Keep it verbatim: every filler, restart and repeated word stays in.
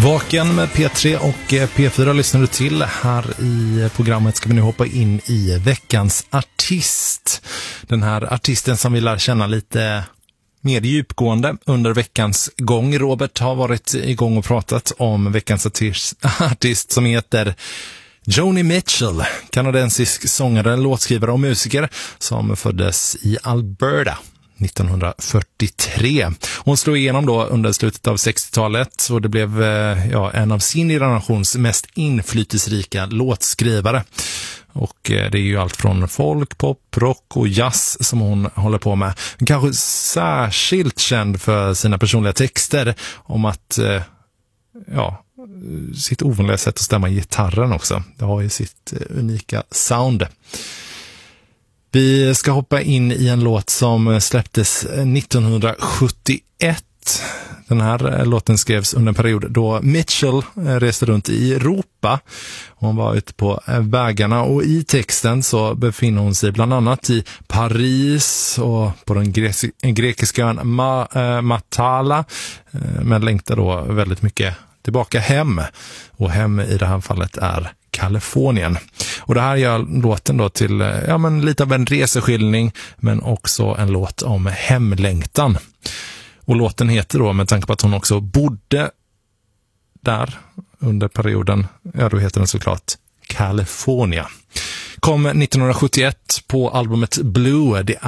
Vaken med P tre och P fyra lyssnar du till. Här i programmet ska vi nu hoppa in i veckans artist. Den här artisten som vi lär känna lite mer djupgående under veckans gång. Robert har varit igång och pratat om veckans artist, artist som heter Joni Mitchell, kanadensisk sångare, låtskrivare och musiker som föddes i Alberta nittonhundrafyrtiotre. Hon slog igenom då under slutet av sextiotalet och det blev ja, en av sin generations mest inflytelserika låtskrivare. Och det är ju allt från folk, pop, rock och jazz som hon håller på med. Kanske särskilt känd för sina personliga texter om att ja, sitt ovanliga sätt att stämma gitarren också. Det har ju sitt unika sound. Vi ska hoppa in i en låt som släpptes nittonhundrasjuttioett. Den här låten skrevs under en period då Mitchell reste runt i Europa. Hon var ute på vägarna och i texten så befinner hon sig bland annat i Paris och på den grek- grekiska ön Ma- äh, Matala. Men längtar då väldigt mycket tillbaka hem. Och hem i det här fallet är Kalifornien. Och det här gör låten då till ja, men lite av en reseskildring men också en låt om hemlängtan. Och låten heter då, med tanke på att hon också bodde där under perioden, ja då heter den såklart California. Kom nittonhundrasjuttioett på albumet Blue, The